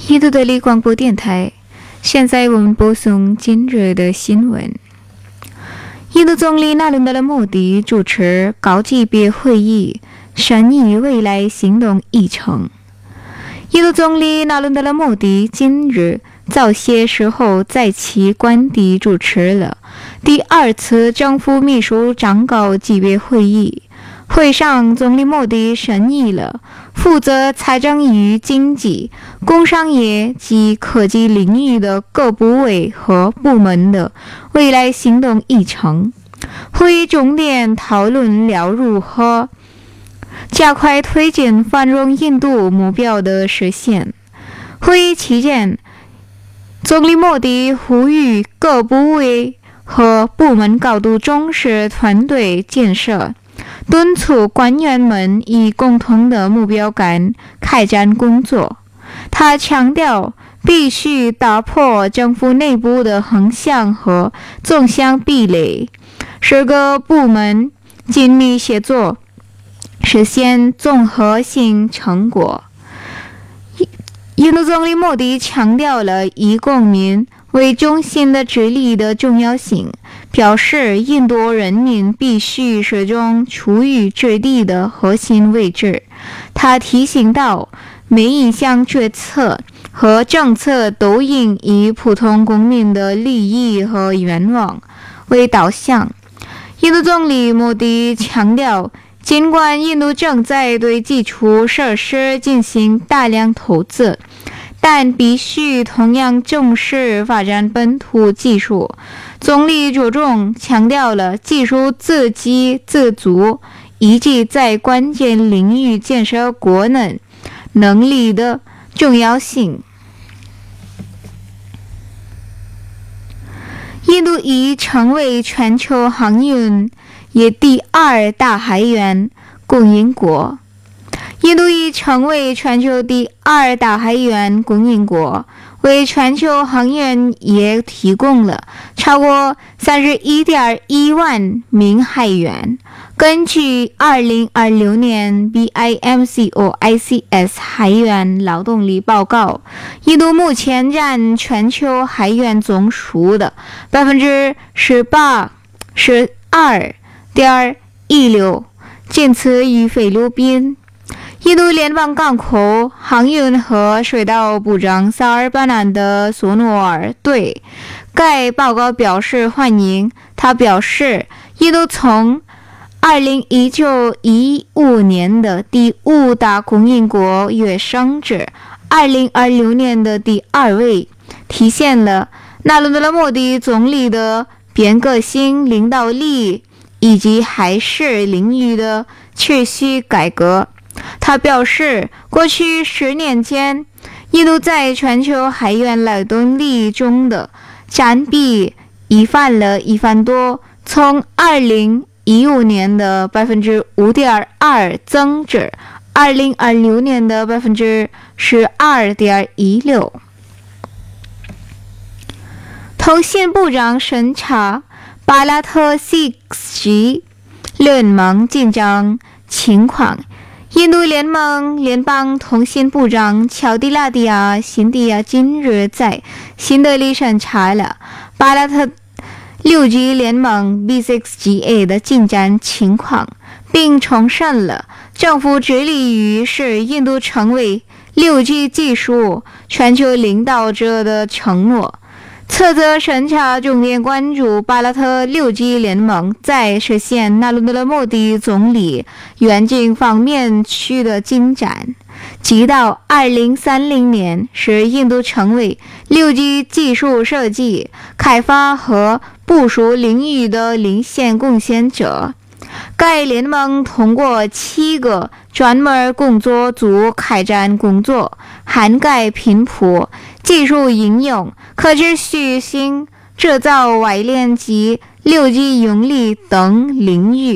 印度德里广播电台，现在我们播送今日的新闻。印度总理纳伦德拉莫迪主持高级别会议，审议未来行动议程。印度总理纳伦德拉莫迪今日早些时候在其官邸主持了第二次政府秘书长高级别会议。会上，总理莫迪审议了负责财政与经济、工商业及科技领域的各部委和部门的未来行动议程。会议重点讨论了如何加快推进繁荣印度目标的实现。会议期间，总理莫迪呼吁各部委和部门高度重视团队建设，敦促官员们以共同的目标感开展工作。他强调，必须打破政府内部的横向和纵向壁垒，使各部门紧密协作，实现综合性成果。印度总理莫迪强调了以公民为中心的治理的重要性，表示印度人民必须始终处于治理的核心位置。他提醒到，每一项决策和政策都应以普通公民的利益和愿望为导向。印度总理莫迪强调，尽管印度正在对基础设施进行大量投资，但必须同样重视发展本土技术。总理着重强调了技术自给自足以及在关键领域建设国内能力的重要性。印度已成为全球航运业第二大海员供应国。印度已成为全球第二大海员供应国，为全球航运业提供了超过 31.1 万名海员。根据2026年 BIMCO-ICS 海员劳动力报告，印度目前占全球海员总数的 12.16%， 仅次于菲律宾。印度联邦港口航运和水道部长萨尔巴南的索诺尔对该报告表示欢迎。他表示，印度从2019-15年的第5大供应国跃升至2026年的第2位，体现了纳伦德拉莫迪总理的变革性领导力以及海事领域的持续改革。他表示，过去10年间，印度在全球海员劳动力中的占比一翻多，从2015年的 5.2% 增至2026年的 12.16%。通信部长审查巴拉特 6G 联盟进展情况。印度联邦通信部长乔迪拉迪亚·辛迪亚今日在新德里审查了巴拉特 6G 联盟 B6GA 的进展情况，并重申了政府致力于使印度成为 6G 技术全球领导者的承诺。此次审查重点关注巴拉特 6G 联盟在实现纳伦德拉莫迪总理愿景方面取得进展，即到2030年使印度成为 6G 技术设计、开发和部署领域的领先贡献者。该联盟通过7个专门工作组开展工作，涵盖频谱、技术应用、可持续性、制造外链及6G 用力等领域。